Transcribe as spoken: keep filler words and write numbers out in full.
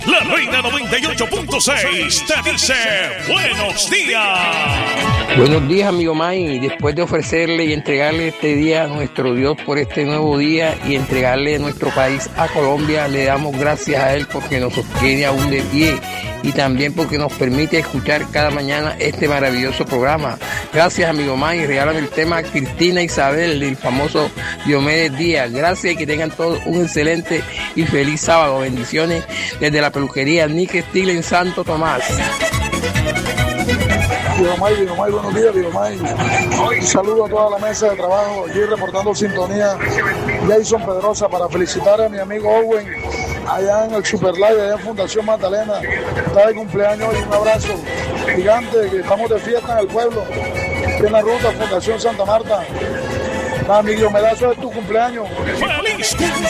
La Reina noventa y ocho punto seis te dice buenos días. Buenos días, amigo May. Después de ofrecerle y entregarle este día a nuestro Dios por este nuevo día y entregarle nuestro país a Colombia, le damos gracias a Él porque nos sostiene aún de pie y también porque nos permite escuchar cada mañana este maravilloso programa. Gracias, amigo May. Regalan el tema Cristina Isabel del famoso Diomedes Díaz. Gracias y que tengan todos un excelente y feliz sábado. Bendiciones desde la peluquería Nick Steel en Santo Tomás. Biomay, Biomay, buenos días, Biomay. Un saludo a toda la mesa de trabajo. Aquí reportando sintonía. Jason Pedrosa para felicitar a mi amigo Owen allá en el Super Live, allá en Fundación Magdalena. Está de cumpleaños hoy. Un abrazo gigante, que estamos de fiesta en el pueblo. Aquí en la ruta Fundación Santa Marta. Amigo, me da eso de tu cumpleaños. ¡Feliz cumpleaños!